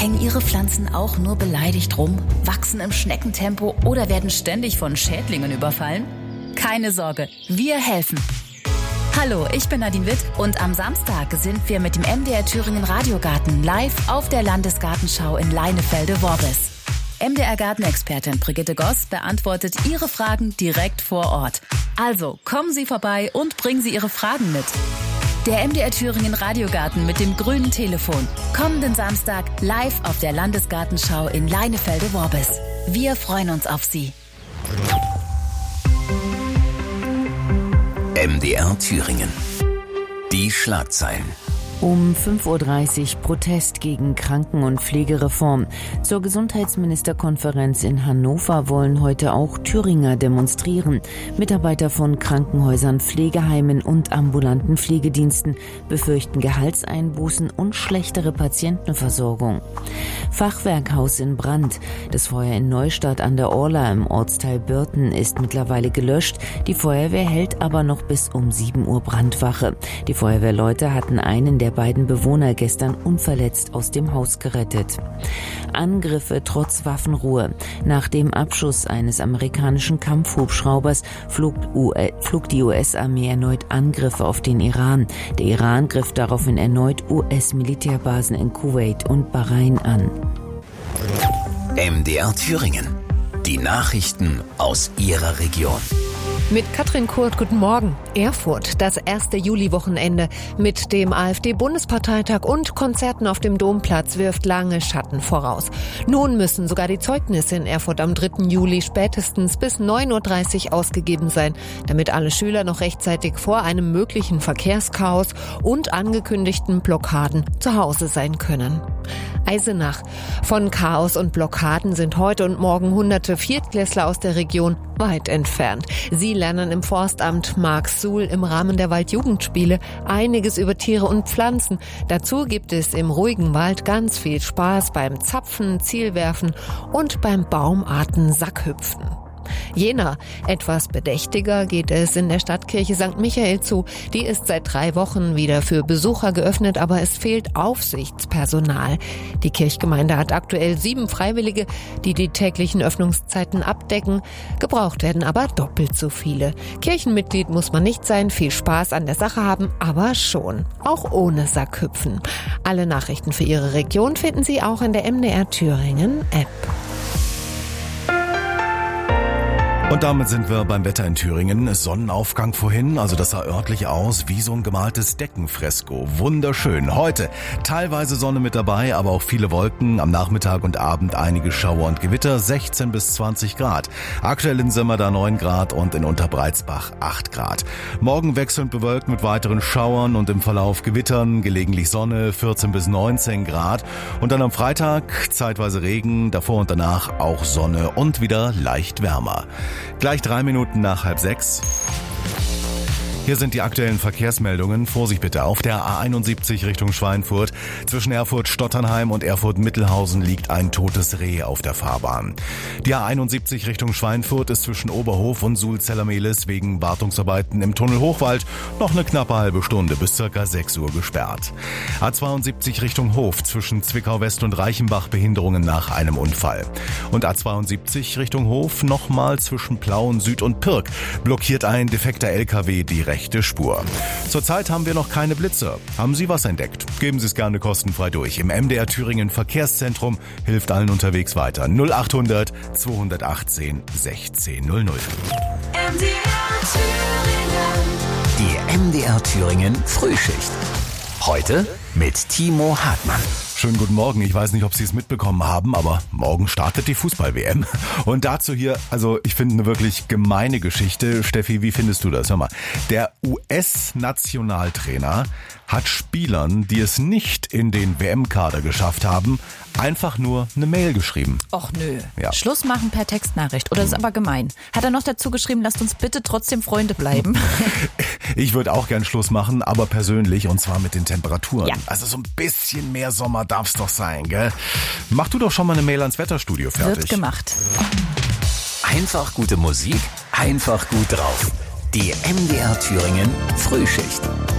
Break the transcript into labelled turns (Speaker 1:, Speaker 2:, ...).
Speaker 1: Hängen Ihre Pflanzen auch nur beleidigt rum, wachsen im Schneckentempo oder werden ständig von Schädlingen überfallen? Keine Sorge, wir helfen. Hallo, ich bin Nadine Witt und am Samstag sind wir mit dem MDR Thüringen Radiogarten live auf der Landesgartenschau in Leinefelde-Worbis. MDR-Gartenexpertin Brigitte Goss beantwortet Ihre Fragen direkt vor Ort. Also kommen Sie vorbei und bringen Sie Ihre Fragen mit. Der MDR Thüringen Radiogarten mit dem grünen Telefon. Kommenden Samstag live auf der Landesgartenschau in Leinefelde-Worbis. Wir freuen uns auf Sie.
Speaker 2: MDR Thüringen. Die Schlagzeilen.
Speaker 3: Um 5.30 Uhr Protest gegen Kranken- und Pflegereform. Zur Gesundheitsministerkonferenz in Hannover wollen heute auch Thüringer demonstrieren. Mitarbeiter von Krankenhäusern, Pflegeheimen und ambulanten Pflegediensten befürchten Gehaltseinbußen und schlechtere Patientenversorgung. Fachwerkhaus in Brand. Das Feuer in Neustadt an der Orla im Ortsteil Birten ist mittlerweile gelöscht. Die Feuerwehr hält aber noch bis um 7 Uhr Brandwache. Die Feuerwehrleute hatten einen der beiden Bewohner gestern unverletzt aus dem Haus gerettet. Angriffe trotz Waffenruhe. Nach dem Abschuss eines amerikanischen Kampfhubschraubers flog die US-Armee erneut Angriffe auf den Iran. Der Iran griff daraufhin erneut US-Militärbasen in Kuwait und Bahrain an.
Speaker 2: MDR Thüringen. Die Nachrichten aus Ihrer Region.
Speaker 4: Mit Katrin Kurt, guten Morgen. Erfurt, das erste Juli-Wochenende mit dem AfD-Bundesparteitag und Konzerten auf dem Domplatz wirft lange Schatten voraus. Nun müssen sogar die Zeugnisse in Erfurt am 3. Juli spätestens bis 9.30 Uhr ausgegeben sein, damit alle Schüler noch rechtzeitig vor einem möglichen Verkehrschaos und angekündigten Blockaden zu Hause sein können. Eisenach. Von Chaos und Blockaden sind heute und morgen hunderte Viertklässler aus der Region weit entfernt. Sie lernen im Forstamt Marxsuhl im Rahmen der Waldjugendspiele einiges über Tiere und Pflanzen. Dazu gibt es im ruhigen Wald ganz viel Spaß beim Zapfen, Zielwerfen und beim Baumarten-Sackhüpfen. Jena. Etwas bedächtiger geht es in der Stadtkirche St. Michael zu. Die ist seit 3 Wochen wieder für Besucher geöffnet, aber es fehlt Aufsichtspersonal. Die Kirchgemeinde hat aktuell 7 Freiwillige, die die täglichen Öffnungszeiten abdecken. Gebraucht werden aber doppelt so viele. Kirchenmitglied muss man nicht sein, viel Spaß an der Sache haben, aber schon. Auch ohne Sackhüpfen. Alle Nachrichten für Ihre Region finden Sie auch in der MDR Thüringen App.
Speaker 5: Und damit sind wir beim Wetter in Thüringen. Sonnenaufgang vorhin, also das sah örtlich aus wie so ein gemaltes Deckenfresko. Wunderschön. Heute teilweise Sonne mit dabei, aber auch viele Wolken. Am Nachmittag und Abend einige Schauer und Gewitter, 16 bis 20 Grad. Aktuell in Simmerda 9 Grad und in Unterbreitsbach 8 Grad. Morgen wechselnd bewölkt mit weiteren Schauern und im Verlauf Gewittern, gelegentlich Sonne, 14 bis 19 Grad. Und dann am Freitag zeitweise Regen, davor und danach auch Sonne und wieder leicht wärmer. Gleich 3 Minuten nach 5:30. Hier sind die aktuellen Verkehrsmeldungen. Vorsicht bitte. Auf der A71 Richtung Schweinfurt. Zwischen Erfurt-Stotternheim und Erfurt-Mittelhausen liegt ein totes Reh auf der Fahrbahn. Die A71 Richtung Schweinfurt ist zwischen Oberhof und Sulz-Zellermehlis wegen Wartungsarbeiten im Tunnel Hochwald noch eine knappe halbe Stunde bis ca. 6 Uhr gesperrt. A72 Richtung Hof zwischen Zwickau-West und Reichenbach Behinderungen nach einem Unfall. Und A72 Richtung Hof nochmal zwischen Plauen Süd und Pirk blockiert ein defekter LKW die rechte Spur. Zurzeit haben wir noch keine Blitzer. Haben Sie was entdeckt? Geben Sie es gerne kostenfrei durch. Im MDR Thüringen Verkehrszentrum hilft allen unterwegs weiter. 0800 218 1600.
Speaker 2: Die MDR Thüringen Frühschicht. Heute mit Timo Hartmann.
Speaker 5: Schönen guten Morgen. Ich weiß nicht, ob Sie es mitbekommen haben, aber morgen startet die Fußball-WM. Und dazu hier, also ich finde eine wirklich gemeine Geschichte. Steffi, wie findest du das? Hör mal. Der US-Nationaltrainer hat Spielern, die es nicht in den WM-Kader geschafft haben, einfach nur eine Mail geschrieben.
Speaker 1: Och nö.
Speaker 5: Ja.
Speaker 1: Schluss machen per Textnachricht. Oder ist aber gemein. Hat er noch dazu geschrieben, lasst uns bitte trotzdem Freunde bleiben?
Speaker 5: Ich würde auch gern Schluss machen, aber persönlich, und zwar mit den Temperaturen.
Speaker 1: Ja.
Speaker 5: Also so ein bisschen mehr Sommer darf's doch sein, gell? Mach du doch schon mal eine Mail ans Wetterstudio fertig.
Speaker 1: Wird gemacht.
Speaker 2: Einfach gute Musik, einfach gut drauf. Die MDR Thüringen Frühschicht.